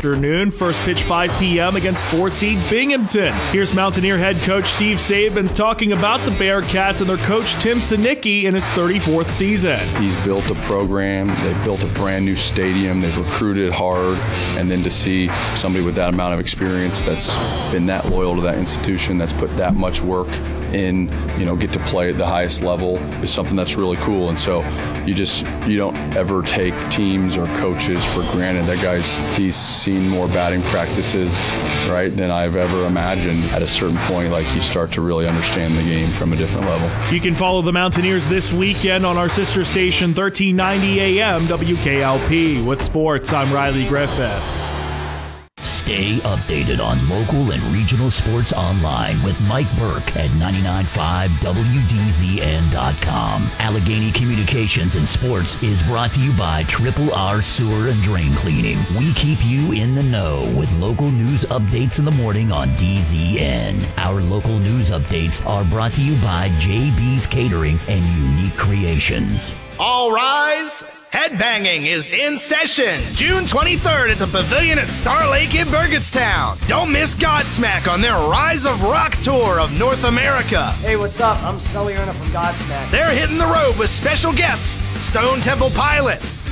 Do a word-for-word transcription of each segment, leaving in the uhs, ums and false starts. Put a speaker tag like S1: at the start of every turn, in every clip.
S1: afternoon. First pitch five p.m. against four-seed Binghamton. Here's Mountaineer head coach Steve Sabins talking about the Bearcats and their coach Tim Sinicki in his thirty-fourth season.
S2: He's built a program. They've built a brand new stadium. They've recruited hard. And then to see somebody with that amount of experience that's been that loyal to that institution, that's put that much work in, you know, get to play at the highest level is something that's really cool. And so you just, you don't ever take teams or coaches for granted. That guy's, he's seen more batting practices, right, than I've ever imagined. At a certain point, like, you start to really understand the game from a different level.
S1: You can follow the Mountaineers this weekend on our sister station, thirteen ninety A M W K L P. With sports, I'm Riley Griffith.
S3: Stay updated on local and regional sports online with Mike Burke at ninety-nine point five W D Z N dot com. Allegheny Communications and Sports is brought to you by Triple R Sewer and Drain Cleaning. We keep you in the know with local news updates in the morning on D Z N. Our local news updates are brought to you by J B's Catering and Unique Creations.
S4: All rise. Headbanging is in session June twenty-third at the Pavilion at Star Lake in Burgettstown. Don't miss Godsmack on their Rise of Rock tour of North America.
S5: Hey, what's up? I'm Sully Erna from Godsmack.
S4: They're hitting the road with special guests, Stone Temple Pilots,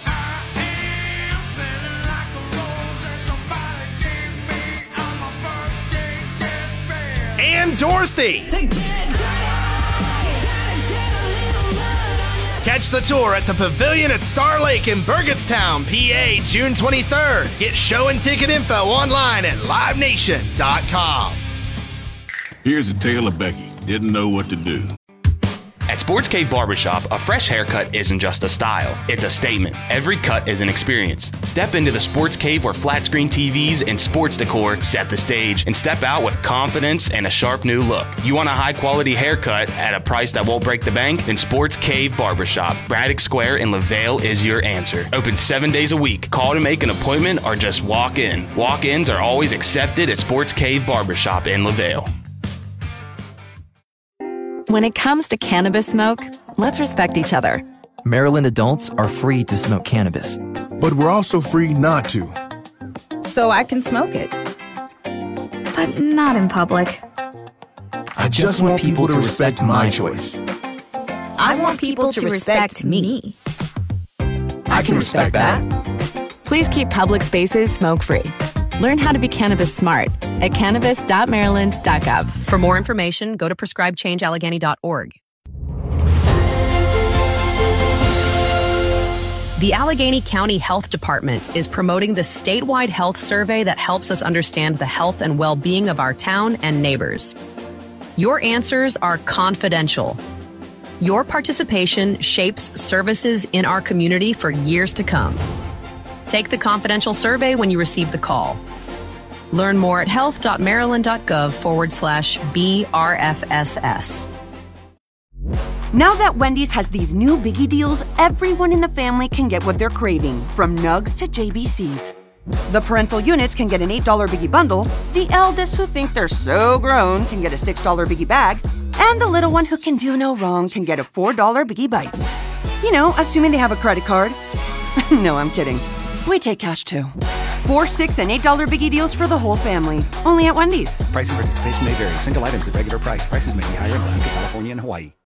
S4: and Dorothy. Catch the tour at the Pavilion at Star Lake in Burgettstown, P A, June twenty-third. Get show and ticket info online at live nation dot com.
S6: Here's a tale of Becky. Didn't know what to do.
S7: At Sports Cave Barbershop, a fresh haircut isn't just a style, it's a statement. Every cut is an experience. Step into the Sports Cave where flat screen T Vs and sports decor set the stage, and step out with confidence and a sharp new look. You want a high quality haircut at a price that won't break the bank? Then Sports Cave Barbershop, Braddock Square in LaVale is your answer. Open seven days a week. Call to make an appointment or just walk in. Walk-ins are always accepted at Sports Cave Barbershop in LaVale.
S8: When it comes to cannabis smoke, let's respect each other.
S9: Maryland adults are free to smoke cannabis.
S10: But we're also free not to.
S11: So I can smoke it.
S8: But not in public.
S10: I just want people to respect my choice.
S11: I want people to respect me.
S10: I can respect that.
S8: Please keep public spaces smoke-free. Learn how to be cannabis smart at cannabis dot maryland dot gov.
S12: For more information, go to prescribe change allegheny dot org. The Allegheny County Health Department is promoting the statewide health survey that helps us understand the health and well-being of our town and neighbors. Your answers are confidential. Your participation shapes services in our community for years to come. Take the confidential survey when you receive the call. Learn more at health dot maryland dot gov forward slash B R F S S.
S13: Now that Wendy's has these new biggie deals, everyone in the family can get what they're craving, from nugs to J B Cs. The parental units can get an eight dollar biggie bundle, the eldest who think they're so grown can get a six dollar biggie bag, and the little one who can do no wrong can get a four dollar biggie bites. You know, assuming they have a credit card. No, I'm kidding. We take cash too. Four, six, and eight dollar biggie deals for the whole family. Only at Wendy's.
S14: Price and participation may vary. Single items at regular price. Prices may be higher in Alaska, California, and Hawaii.